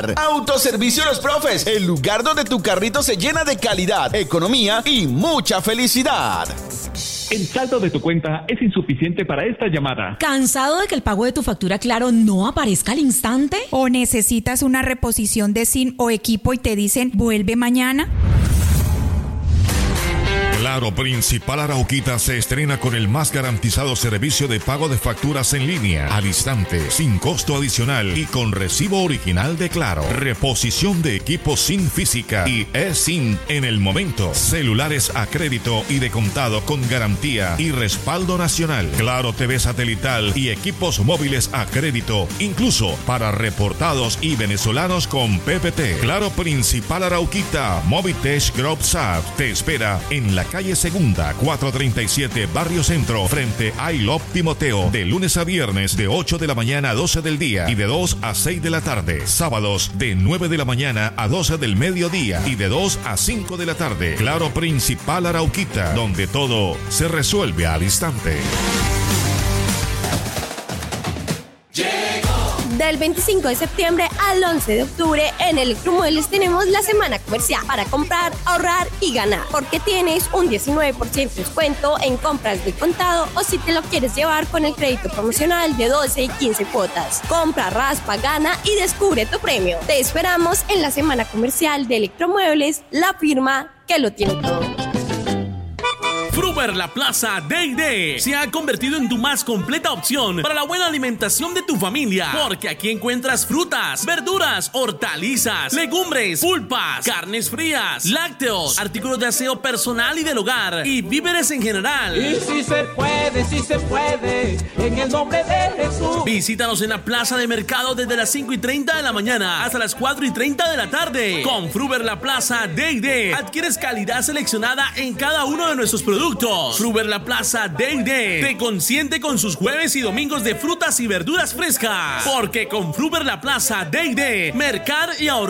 Autoservicio Los Profes, el lugar donde tu carrito se llena de calidad, economía y mucha felicidad. El saldo de tu cuenta es insuficiente para esta llamada. ¿Cansado de que el pago de tu factura Claro no aparezca al instante? ¿O necesitas una reposición de SIM o equipo y te dicen vuelve mañana? Claro Principal Arauquita se estrena con el más garantizado servicio de pago de facturas en línea, al instante, sin costo adicional y con recibo original de Claro. Reposición de equipos SIM física y eSIM en el momento. Celulares a crédito y de contado con garantía y respaldo nacional. Claro TV satelital y equipos móviles a crédito, incluso para reportados y venezolanos con PPT. Claro Principal Arauquita, Movitech Group SAP te espera en la calle Segunda, 437, Barrio Centro, frente a I Love Timoteo, de lunes a viernes de 8 de la mañana a 12 del día y de 2 a 6 de la tarde. Sábados de 9 de la mañana a 12 del mediodía y de 2 a 5 de la tarde. Claro Principal Arauquita, donde todo se resuelve al instante. Del 25 de septiembre al 11 de octubre en Electromuebles tenemos la semana comercial para comprar, ahorrar y ganar, porque tienes un 19% de descuento en compras de contado o si te lo quieres llevar con el crédito promocional de 12 y 15 cuotas. Compra, raspa, gana y descubre tu premio. Te esperamos en la semana comercial de Electromuebles, la firma que lo tiene todo. Fruver La Plaza Day se ha convertido en tu más completa opción para la buena alimentación de tu familia, porque aquí encuentras frutas, verduras, hortalizas, legumbres, pulpas, carnes frías, lácteos, artículos de aseo personal y del hogar y víveres en general. Y si se puede, en el nombre de Jesús. Visítanos en la plaza de mercado desde las 5:30 de la mañana hasta las 4:30 de la tarde. Con Fruver La Plaza Day adquieres calidad seleccionada en cada uno de nuestros productos. Fruver La Plaza Day te consiente con sus jueves y domingos de frutas y verduras frescas, porque con Fruver La Plaza Day mercar y ahorrar